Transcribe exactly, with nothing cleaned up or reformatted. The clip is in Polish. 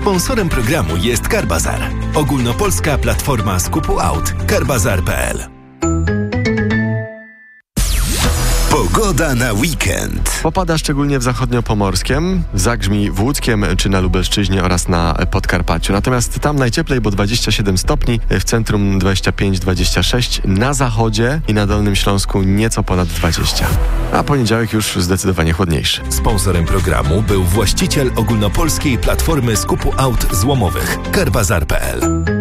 Sponsorem programu jest Carbazar, ogólnopolska platforma skupu aut. carbazar kropka p l. Pogoda na weekend. Popada szczególnie w zachodniopomorskiem, zagrzmi w Łódzkiem czy na Lubelszczyźnie oraz na Podkarpaciu. Natomiast tam najcieplej, bo dwadzieścia siedem stopni, w centrum dwadzieścia pięć dwadzieścia sześć, na zachodzie i na Dolnym Śląsku nieco ponad dwadzieścia. A poniedziałek już zdecydowanie chłodniejszy. Sponsorem programu był właściciel ogólnopolskiej platformy skupu aut złomowych. carbazar kropka p l.